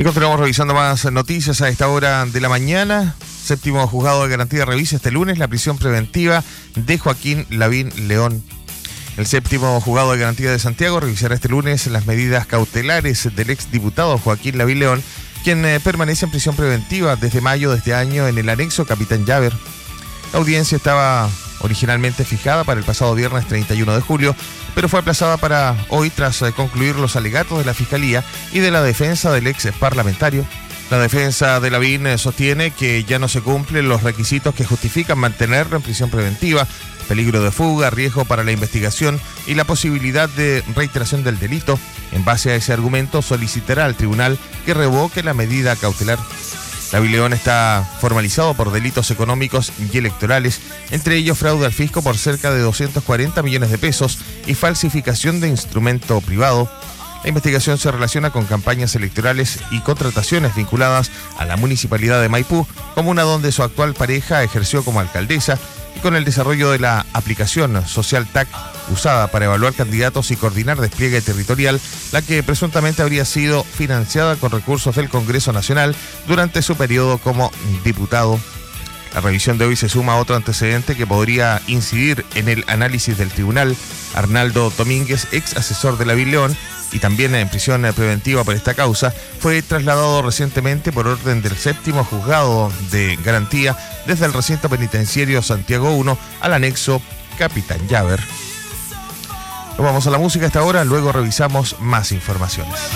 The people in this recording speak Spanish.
Y continuamos revisando más noticias a esta hora de la mañana. Séptimo juzgado de garantía revisa este lunes la prisión preventiva de Joaquín Lavín León. El séptimo juzgado de garantía de Santiago revisará este lunes las medidas cautelares del exdiputado Joaquín Lavín León, quien permanece en prisión preventiva desde mayo de este año en el anexo Capitán Llaver. La audiencia estaba originalmente fijada para el pasado viernes 31 de julio, pero fue aplazada para hoy tras concluir los alegatos de la Fiscalía y de la defensa del ex parlamentario. La defensa de Lavín sostiene que ya no se cumplen los requisitos que justifican mantenerlo en prisión preventiva, peligro de fuga, riesgo para la investigación y la posibilidad de reiteración del delito. En base a ese argumento, solicitará al tribunal que revoque la medida cautelar. Lavín León está formalizado por delitos económicos y electorales, entre ellos fraude al fisco por cerca de 240 millones de pesos y falsificación de instrumento privado. La investigación se relaciona con campañas electorales y contrataciones vinculadas a la municipalidad de Maipú, comuna donde su actual pareja ejerció como alcaldesa, y con el desarrollo de la aplicación Social TAC usada para evaluar candidatos y coordinar despliegue territorial, la que presuntamente habría sido financiada con recursos del Congreso Nacional durante su periodo como diputado. La revisión de hoy se suma a otro antecedente que podría incidir en el análisis del tribunal. Arnaldo Domínguez, ex asesor de Lavín León y también en prisión preventiva por esta causa, fue trasladado recientemente por orden del séptimo juzgado de garantía desde el recinto penitenciario Santiago 1 al anexo Capitán Llaver. Nos vamos a la música hasta ahora, luego revisamos más informaciones.